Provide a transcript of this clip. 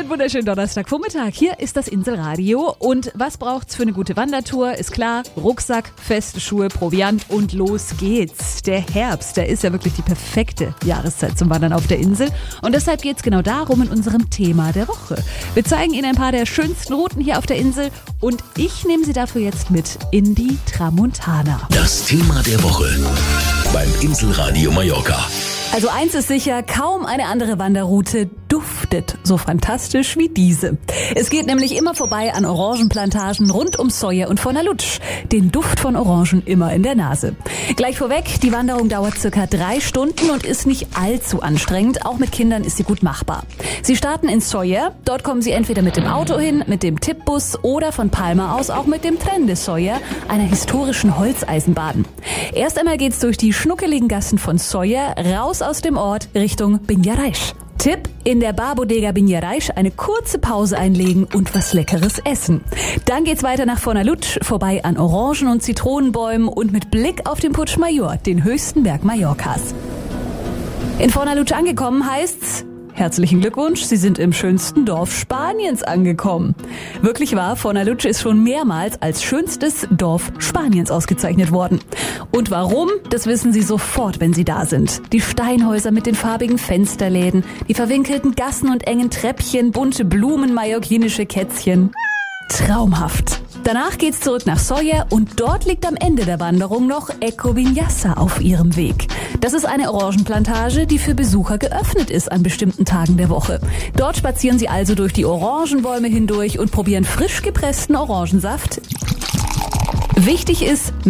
Einen wunderschönen Donnerstagvormittag. Hier ist das Inselradio. Und was braucht's für eine gute Wandertour? Ist klar, Rucksack, feste Schuhe, Proviant und los geht's. Der Herbst, der ist ja wirklich die perfekte Jahreszeit zum Wandern auf der Insel. Und deshalb geht's genau darum in unserem Thema der Woche. Wir zeigen Ihnen ein paar der schönsten Routen hier auf der Insel und ich nehme Sie dafür jetzt mit in die Tramontana. Das Thema der Woche beim Inselradio Mallorca. Also eins ist sicher, kaum eine andere Wanderroute duftet so fantastisch wie diese. Es geht nämlich immer vorbei an Orangenplantagen rund um Sóller und Fornalutsch. Den Duft von Orangen immer in der Nase. Gleich vorweg, die Wanderung dauert circa 3 Stunden und ist nicht allzu anstrengend. Auch mit Kindern ist sie gut machbar. Sie starten in Sóller. Dort kommen Sie entweder mit dem Auto hin, mit dem Tippbus oder von Palma aus auch mit dem Tren de Sóller, einer historischen Holzeisenbahn. Erst einmal geht's durch die schnuckeligen Gassen von Sóller raus aus dem Ort Richtung Binjaraiz. Tipp, in der Barbodega Binjaraiz eine kurze Pause einlegen und was Leckeres essen. Dann geht's weiter nach Fornalutsch, vorbei an Orangen- und Zitronenbäumen und mit Blick auf den Puig Mayor, den höchsten Berg Mallorcas. In Fornalutsch angekommen heißt's: Herzlichen Glückwunsch, Sie sind im schönsten Dorf Spaniens angekommen. Wirklich wahr, Fornalutsch ist schon mehrmals als schönstes Dorf Spaniens ausgezeichnet worden. Und warum? Das wissen Sie sofort, wenn Sie da sind. Die Steinhäuser mit den farbigen Fensterläden, die verwinkelten Gassen und engen Treppchen, bunte Blumen, mallorquinische Kätzchen. Traumhaft. Danach geht's zurück nach Sóller und dort liegt am Ende der Wanderung noch Eco Vinyasa auf ihrem Weg. Das ist eine Orangenplantage, die für Besucher geöffnet ist an bestimmten Tagen der Woche. Dort spazieren Sie also durch die Orangenbäume hindurch und probieren frisch gepressten Orangensaft. Wichtig ist,